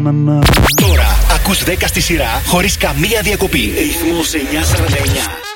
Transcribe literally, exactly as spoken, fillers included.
Τώρα ακούς δέκα στη σειρά χωρίς καμία διακοπή. Ρυθμός εννιακόσια σαράντα εννιά.